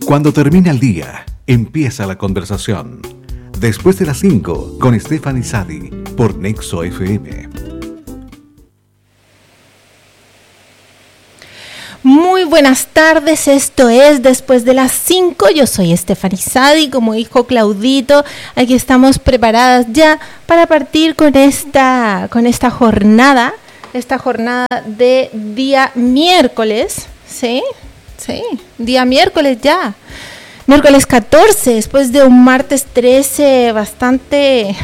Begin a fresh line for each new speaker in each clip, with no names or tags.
Cuando termina el día, empieza la conversación. Después de las 5, con Stephanie Sadi, por Nexo FM.
Muy buenas tardes, esto es Después de las 5, yo soy Stephanie Sadi, como dijo Claudito, aquí estamos preparadas ya para partir con esta jornada de día miércoles, ¿sí? Sí, día miércoles ya, miércoles 14, después de un martes 13 bastante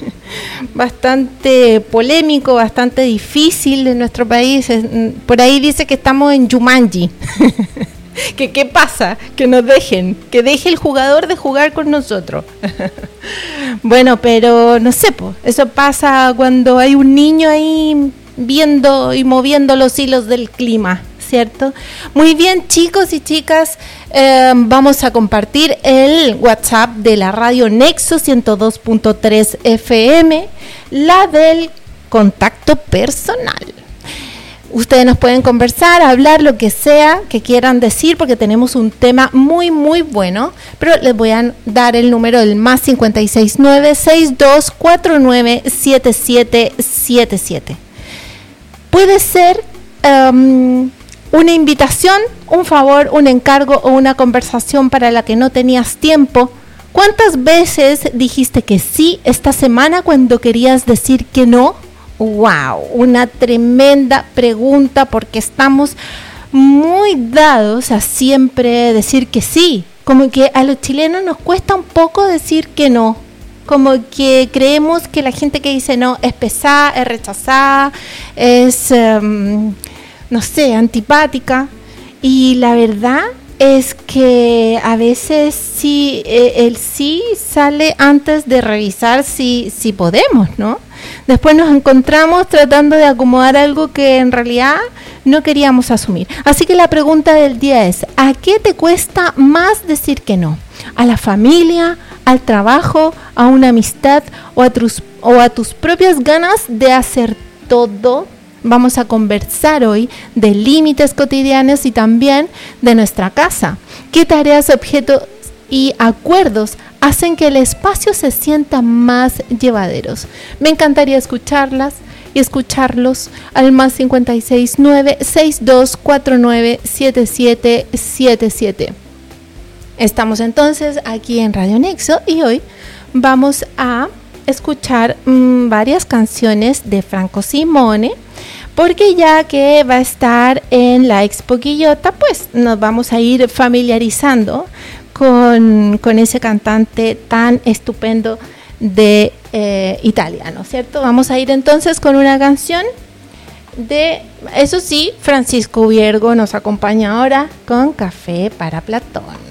polémico, bastante difícil en nuestro país. Por ahí dice que estamos en Jumanji. ¿Qué pasa? Que nos que deje el jugador de jugar con nosotros. Bueno, pero no sé, eso pasa cuando hay un niño ahí viendo y moviendo los hilos del clima, ¿cierto? Muy bien, chicos y chicas, vamos a compartir el WhatsApp de la radio Nexo 102.3 FM, la del contacto personal. Ustedes nos pueden conversar, hablar, lo que sea que quieran decir, porque tenemos un tema muy, muy bueno, pero les voy a dar el número del más 569-6249-7777. Puede ser una invitación, un favor, un encargo o una conversación para la que no tenías tiempo. ¿Cuántas veces dijiste que sí esta semana cuando querías decir que no? ¡Wow! Una tremenda pregunta, porque estamos muy dados a siempre decir que sí. Como que a los chilenos nos cuesta un poco decir que no. Como que creemos que la gente que dice no es pesada, es rechazada, es, no sé, antipática. Y la verdad es que a veces sí, el sí sale antes de revisar si podemos, ¿no? Después nos encontramos tratando de acomodar algo que en realidad no queríamos asumir. Así que la pregunta del día es: ¿a qué te cuesta más decir que no? ¿A la familia, al trabajo, a una amistad o a tus propias ganas de hacer todo? Vamos a conversar hoy de límites cotidianos y también de nuestra casa. ¿Qué tareas, objetos y acuerdos hacen que el espacio se sienta más llevaderos? Me encantaría escucharlas y escucharlos al más 569-6249-7777. Estamos entonces aquí en Radio Nexo y hoy vamos a escuchar varias canciones de Franco Simone, porque ya que va a estar en la Expo Quillota, pues nos vamos a ir familiarizando con ese cantante tan estupendo de Italia, ¿no es cierto? Vamos a ir entonces con una canción de, eso sí, Francisco Viergo nos acompaña ahora con Café para Platón.